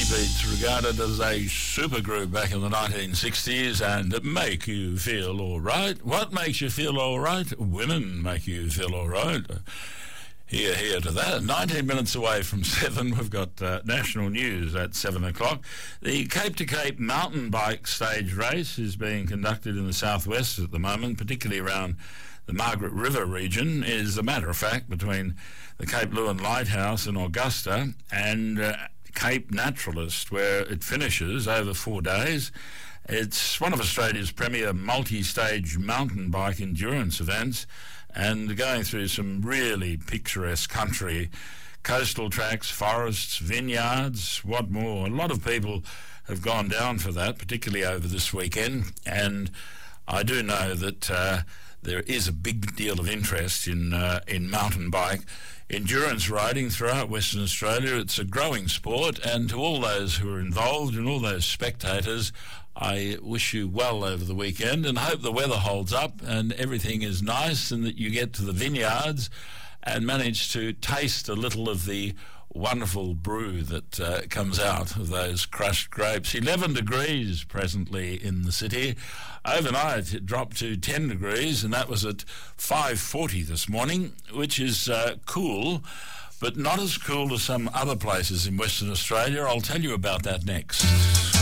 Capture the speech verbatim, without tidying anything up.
Beats, regarded as a supergroup back in the nineteen sixties, and make you feel all right. What makes you feel all right? Women make you feel all right. Here, here to that. nineteen minutes away from seven, we've got uh, national news at seven o'clock. The Cape to Cape mountain bike stage race is being conducted in the southwest at the moment, particularly around the Margaret River region. Is a matter of fact between the Cape Lewin Lighthouse in Augusta and uh, Cape Naturalist, where it finishes over four days. It's one of Australia's premier multi-stage mountain bike endurance events, and going through some really picturesque country, coastal tracks, forests, vineyards, what more. A lot of people have gone down for that, particularly over this weekend, and I do know that uh, there is a big deal of interest in uh, in mountain bike endurance riding throughout Western Australia. It's a growing sport, and to all those who are involved and all those spectators, I wish you well over the weekend and hope the weather holds up and everything is nice and that you get to the vineyards and manage to taste a little of the wonderful brew that uh, comes out of those crushed grapes. eleven degrees presently in the city. Overnight it dropped to ten degrees, and that was at five forty this morning, which is uh, cool, but not as cool as some other places in Western Australia. I'll tell you about that next.